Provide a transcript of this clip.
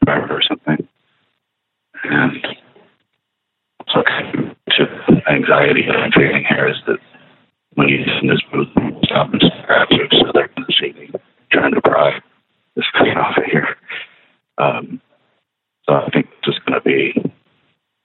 driver or something. And so the anxiety that I'm feeling here is that when he's in this booth, stop and stare at you, so they're going to see me trying to pry this thing off of here. So I think it's just going to be